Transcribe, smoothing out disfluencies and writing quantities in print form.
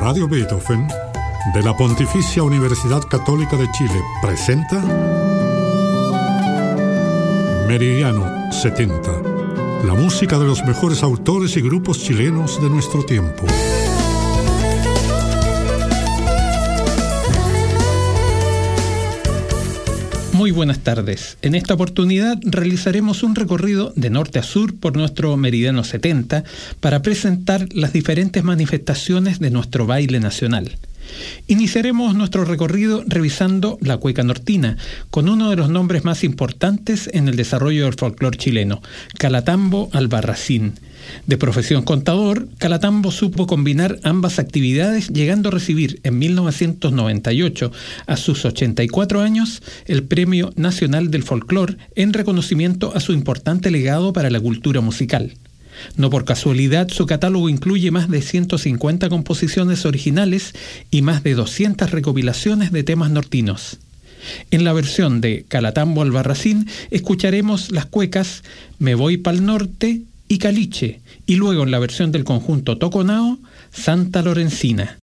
Radio Beethoven de la Pontificia Universidad Católica de Chile presenta Meridiano 70, la música de los mejores autores y grupos chilenos de nuestro tiempo. Muy buenas tardes. En esta oportunidad realizaremos un recorrido de norte a sur por nuestro Meridiano 70 para presentar las diferentes manifestaciones de nuestro baile nacional. Iniciaremos nuestro recorrido revisando la cueca nortina, con uno de los nombres más importantes en el desarrollo del folclore chileno, Calatambo Albarracín. De profesión contador, Calatambo supo combinar ambas actividades, llegando a recibir en 1998, a sus 84 años, el Premio Nacional del Folclore en reconocimiento a su importante legado para la cultura musical. No por casualidad, su catálogo incluye más de 150 composiciones originales y más de 200 recopilaciones de temas nortinos. En la versión de Calatambo Albarracín escucharemos las cuecas Me Voy Pa'l Norte y Caliche, y luego en la versión del conjunto Toconao, Santa Lorencina.